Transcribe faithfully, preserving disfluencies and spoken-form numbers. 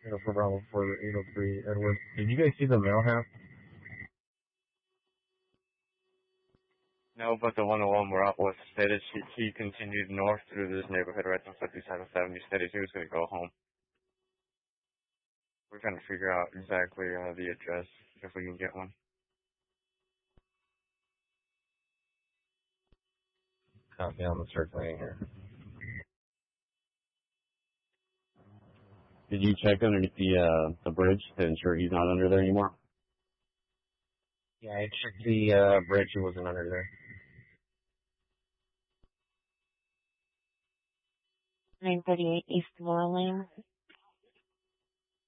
you know, for Bravo for eight oh three Edward. Did you guys see the mail half? No, but the one oh one we're at was stated she, he continued north through this neighborhood right on fifty-seven seventy, stated he was going to go home. We're trying to figure out exactly uh, the address, if we can get one. Copy, I'm circling here. Did you check underneath the uh, the bridge to ensure he's not under there anymore? Yeah, I checked the uh, bridge. He wasn't under there. nine thirty-eight East Laurel Lane.